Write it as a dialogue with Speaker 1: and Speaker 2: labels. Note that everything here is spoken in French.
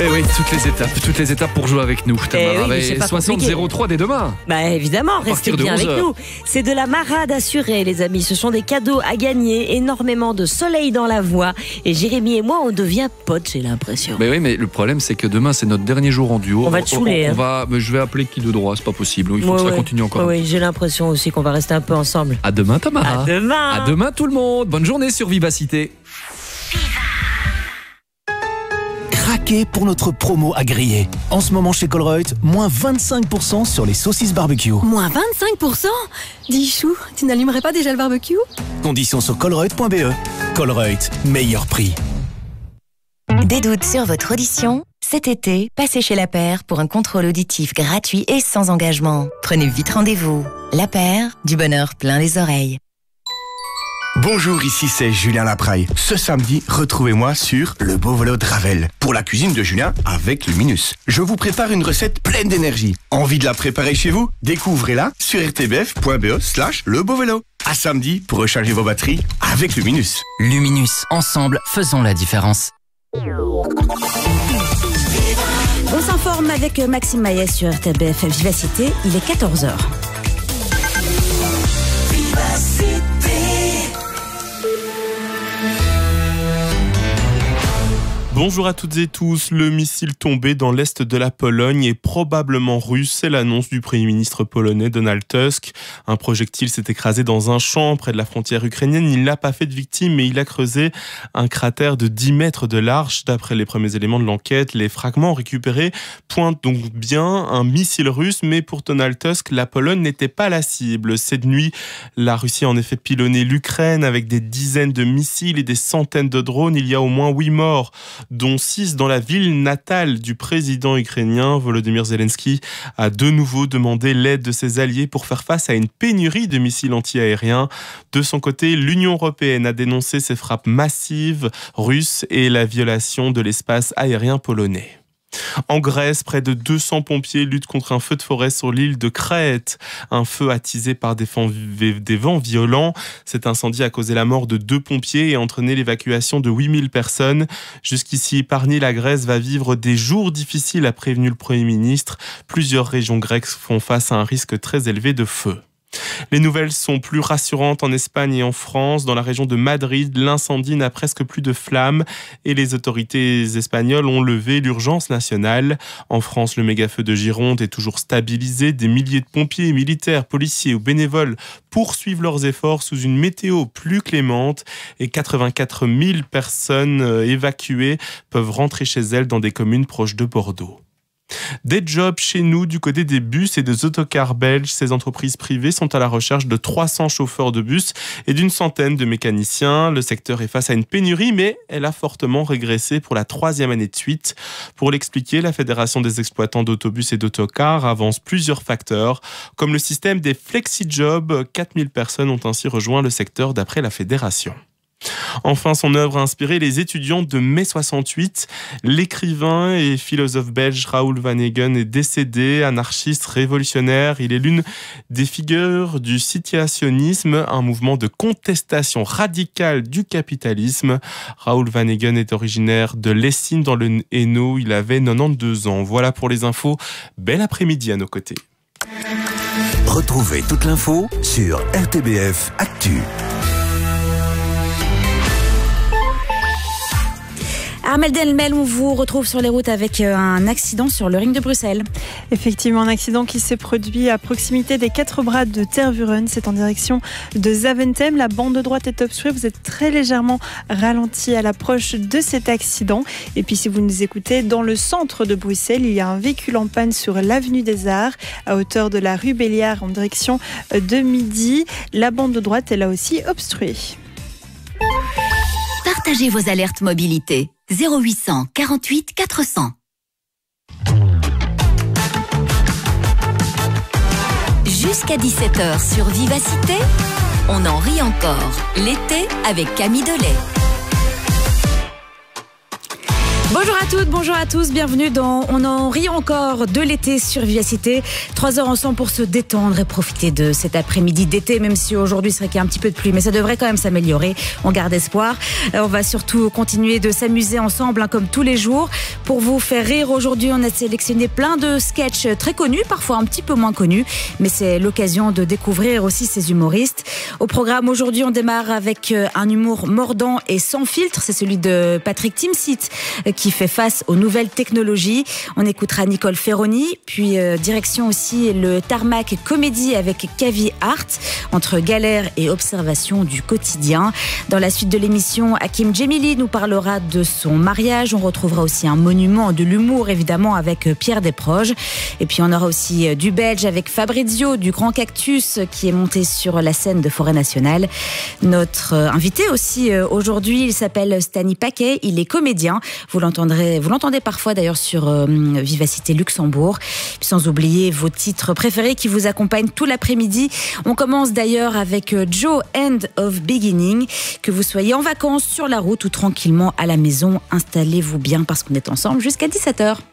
Speaker 1: Eh oui, toutes les étapes pour jouer avec nous. Tamara,
Speaker 2: oui,
Speaker 1: 60-03 dès demain.
Speaker 2: Bah évidemment, restez bien avec nous. C'est de la marade assurée, les amis. Ce sont des cadeaux à gagner, énormément de soleil dans la voix. Et Jérémy et moi, on devient potes, j'ai l'impression.
Speaker 1: Mais oui, mais le problème, c'est que demain, c'est notre dernier jour en duo.
Speaker 2: On va te saouler.
Speaker 1: Je vais appeler qui de droit, c'est pas possible. Il faut que ça continue encore.
Speaker 2: Oui, j'ai l'impression aussi qu'on va rester un peu ensemble.
Speaker 1: À demain, Tamara.
Speaker 2: À demain.
Speaker 1: À demain, tout le monde. Bonne journée sur Vivacité.
Speaker 3: Craquez pour notre promo à griller. En ce moment chez Colruyt, moins 25% sur les saucisses barbecue.
Speaker 4: Moins 25%? Dis chou, tu n'allumerais pas déjà le barbecue?
Speaker 3: Conditions sur colruyt.be. Colruyt, meilleur prix.
Speaker 5: Des doutes sur votre audition? Cet été, passez chez La Paire pour un contrôle auditif gratuit et sans engagement. Prenez vite rendez-vous. La Paire, du bonheur plein les oreilles.
Speaker 6: Bonjour, ici c'est Julien Lapraille. Ce samedi, retrouvez-moi sur Le Beau Vélo de Ravel pour la cuisine de Julien avec Luminus. Je vous prépare une recette pleine d'énergie. Envie de la préparer chez vous? Découvrez-la sur rtbf.be/lebeauvélo. À samedi pour recharger vos batteries avec Luminus.
Speaker 7: Luminus, ensemble, faisons la différence.
Speaker 2: On s'informe avec Maxime Maillet sur RTBF Vivacité. Il est 14h.
Speaker 8: Bonjour à toutes et tous. Le missile tombé dans l'est de la Pologne est probablement russe. C'est l'annonce du Premier ministre polonais Donald Tusk. Un projectile s'est écrasé dans un champ près de la frontière ukrainienne. Il n'a pas fait de victime, mais il a creusé un cratère de 10 mètres de large. D'après les premiers éléments de l'enquête, les fragments récupérés pointent donc bien un missile russe. Mais pour Donald Tusk, la Pologne n'était pas la cible. Cette nuit, la Russie a en effet pilonné l'Ukraine avec des dizaines de missiles et des centaines de drones. Il y a au moins 8 morts, dont 6 dans la ville natale du président ukrainien. Volodymyr Zelensky a de nouveau demandé l'aide de ses alliés pour faire face à une pénurie de missiles anti-aériens. De son côté, l'Union européenne a dénoncé ces frappes massives russes et la violation de l'espace aérien polonais. En Grèce, près de 200 pompiers luttent contre un feu de forêt sur l'île de Crète. Un feu attisé par des vents violents. Cet incendie a causé la mort de 2 pompiers et entraîné l'évacuation de 8000 personnes. Jusqu'ici épargnée, la Grèce va vivre des jours difficiles, a prévenu le Premier ministre. Plusieurs régions grecques font face à un risque très élevé de feu. Les nouvelles sont plus rassurantes en Espagne et en France. Dans la région de Madrid, l'incendie n'a presque plus de flammes et les autorités espagnoles ont levé l'urgence nationale. En France, le méga-feu de Gironde est toujours stabilisé. Des milliers de pompiers, militaires, policiers ou bénévoles poursuivent leurs efforts sous une météo plus clémente et 84 000 personnes évacuées peuvent rentrer chez elles dans des communes proches de Bordeaux. Des jobs chez nous du côté des bus et des autocars belges. Ces entreprises privées sont à la recherche de 300 chauffeurs de bus et d'une centaine de mécaniciens. Le secteur est face à une pénurie, mais elle a fortement régressé pour la 3e année de suite. Pour l'expliquer, la Fédération des exploitants d'autobus et d'autocars avance plusieurs facteurs, comme le système des flexi-jobs. 4000 personnes ont ainsi rejoint le secteur d'après la Fédération. Enfin, son œuvre a inspiré les étudiants de mai 68. L'écrivain et philosophe belge Raoul Vanhaegen est décédé, anarchiste révolutionnaire. Il est l'une des figures du situationnisme, un mouvement de contestation radicale du capitalisme. Raoul Vanhaegen est originaire de Lessines dans le Hainaut. Il avait 92 ans. Voilà pour les infos. Bel après-midi à nos côtés.
Speaker 3: Retrouvez toute l'info sur RTBF Actu.
Speaker 2: Armelle Delmel, on vous retrouve sur les routes avec un accident sur le ring de Bruxelles.
Speaker 9: Effectivement, un accident qui s'est produit à proximité des 4 bras de Tervuren. C'est en direction de Zaventem. La bande de droite est obstruée. Vous êtes très légèrement ralenti à l'approche de cet accident. Et puis, si vous nous écoutez, dans le centre de Bruxelles, il y a un véhicule en panne sur l'avenue des Arts, à hauteur de la rue Béliard, en direction de Midi. La bande de droite est là aussi obstruée.
Speaker 5: Partagez vos alertes mobilité. 0800 48 400. Jusqu'à 17h sur Vivacité, on en rit encore. L'été avec Camille Delay.
Speaker 10: Bonjour à toutes, bonjour à tous, bienvenue dans On en rit encore de l'été sur Vivacité. 3 heures ensemble pour se détendre et profiter de cet après-midi d'été, même si aujourd'hui c'est vrai qu'il y a un petit peu de pluie, mais ça devrait quand même s'améliorer, on garde espoir. On va surtout continuer de s'amuser ensemble, comme tous les jours. Pour vous faire rire, aujourd'hui on a sélectionné plein de sketchs très connus, parfois un petit peu moins connus, mais c'est l'occasion de découvrir aussi ces humoristes. Au programme aujourd'hui, on démarre avec un humour mordant et sans filtre, c'est celui de Patrick Timsit, qui fait face aux nouvelles technologies. On écoutera Nicole Ferroni, puis direction aussi le Tarmac Comédie avec Kavi Hart, entre galère et observation du quotidien. Dans la suite de l'émission, Hakim Djemili nous parlera de son mariage. On retrouvera aussi un monument de l'humour, évidemment, avec Pierre Desproges. Et puis on aura aussi du belge avec Fabrizio, du Grand Cactus, qui est monté sur la scène de Forêt Nationale. Notre invité aussi aujourd'hui, il s'appelle Stani Paquet, il est comédien. Vous l'entendez parfois d'ailleurs sur Vivacité Luxembourg. Puis sans oublier vos titres préférés qui vous accompagnent tout l'après-midi. On commence d'ailleurs avec Joe, End of Beginning. Que vous soyez en vacances, sur la route ou tranquillement à la maison, installez-vous bien parce qu'on est ensemble jusqu'à 17h.